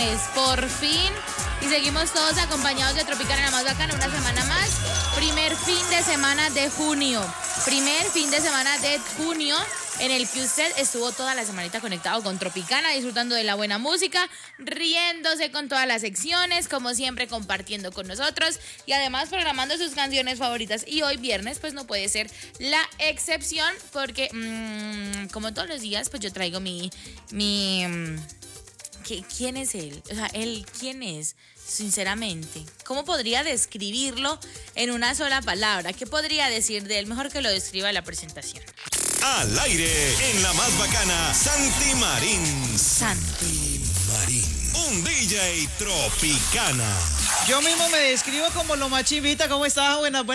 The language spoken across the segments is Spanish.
viernes, por fin. Y seguimos todos acompañados de Tropicana, la más bacana, una semana más. Primer fin de semana de junio. En el que usted estuvo toda la semanita conectado con Tropicana, disfrutando de la buena música, riéndose con todas las secciones, como siempre compartiendo con nosotros y además programando sus canciones favoritas. Y hoy viernes pues no puede ser la excepción porque como todos los días pues yo traigo ¿quién es él? O sea, él, ¿quién es? Sinceramente, ¿cómo podría describirlo en una sola palabra? ¿Qué podría decir de él? Mejor que lo describa la presentación. Al aire, en la más bacana, Santi Marín. Santi Marín. Un DJ Tropicana. Yo mismo me describo como lo más chivita. ¿Cómo estás? Buenas.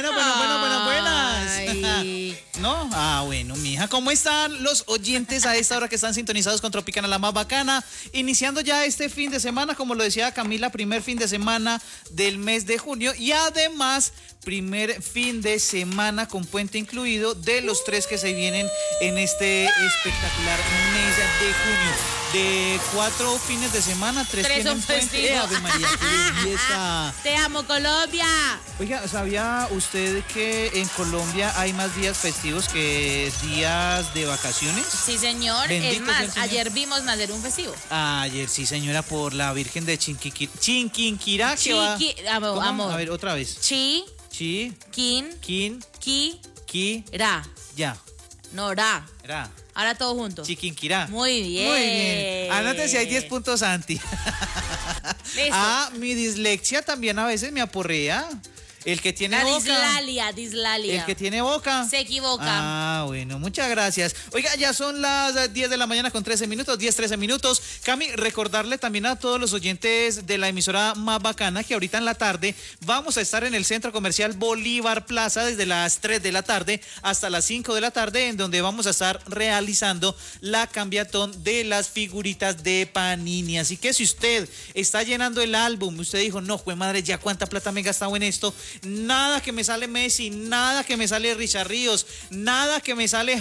Ay. ¿No? Ah, bueno, mija. ¿Cómo están los oyentes a esta hora que están sintonizados con Tropicana, la más bacana? Iniciando ya este fin de semana, como lo decía Camila, primer fin de semana del mes de junio. Y además, primer fin de semana con puente incluido de los 3 que se vienen en este espectacular mes de junio. De 4 fines de semana, 3 tienen puente. Ave María, qué belleza. Te amo, Colombia. Oiga, ¿sabía usted que en Colombia hay más días festivos que días de vacaciones? Sí, señor. Bendito es más, sea el Señor. ayer vimos nacer un festivo. Ayer sí, señora, por la Virgen de Chinquinquirá. Amor. A ver, otra vez. Chi, Chi, kin, Kin, ki, Ki, ra. Ya, No, ra. Ra, Ahora todo junto. Chiquinquirá. Muy bien. Muy bien. Anótese, hay 10 puntos, Santi. Listo. Ah, mi dislexia también a veces me aporrea. El que tiene La boca. dislalia. El que tiene boca. Se equivoca. Ah, bueno, muchas gracias. Oiga, ya son las 10 de la mañana con 13 minutos, 10-13 minutos. Cami, recordarle también a todos los oyentes de la emisora más bacana que ahorita en la tarde vamos a estar en el Centro Comercial Bolívar Plaza desde las 3 de la tarde hasta las 5 de la tarde, en donde vamos a estar realizando la cambiatón de las figuritas de Panini. Así que si usted está llenando el álbum, usted dijo, no, jue madre, ya cuánta plata me he gastado en esto, nada que me sale Messi, nada que me sale Richard Ríos, nada que me sale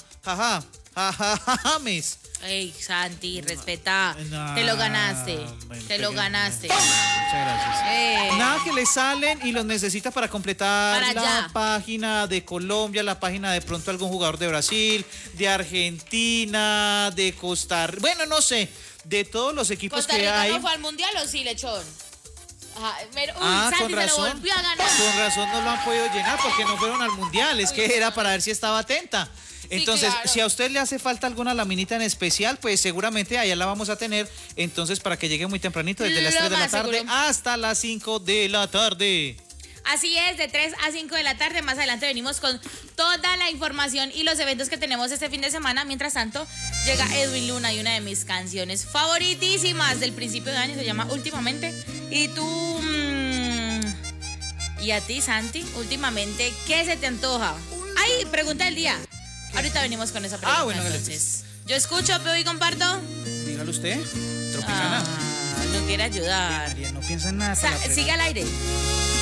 James. Ey, Santi, respeta. No, Te lo ganaste. bueno, Te lo ganaste. Muchas gracias. Nada que le salen y los necesita para completar Para la allá. página de Colombia, la página de pronto algún jugador de Brasil, de Argentina, de Costa Rica, bueno, no sé, de todos los equipos ¿Costa que Rica hay. no fue al mundial o sí, lechón? Ajá, pero, Con Santi se lo razón, volvió a ganar. con razón no lo han podido llenar porque no fueron al mundial, es que era para ver si estaba atenta. Entonces, claro. si a usted le hace falta alguna laminita en especial, pues seguramente allá la vamos a tener. Entonces, para que llegue muy tempranito, desde las Lo 3 de la más tarde seguro. hasta las 5 de la tarde. Así es, de 3 a 5 de la tarde. Más adelante venimos con toda la información y los eventos que tenemos este fin de semana. Mientras tanto, llega Edwin Luna y una de mis canciones favoritísimas del principio de año se llama Últimamente. Y tú... y a ti, Santi, últimamente, ¿qué se te antoja? Ay, pregunta del día. Ahorita venimos con esa pregunta. Bueno, dale, entonces. Yo escucho, veo y comparto. Dígalo usted, Tropicana. No quiere Ay, ayudar. María, no piensa en nada. con la Sigue al aire.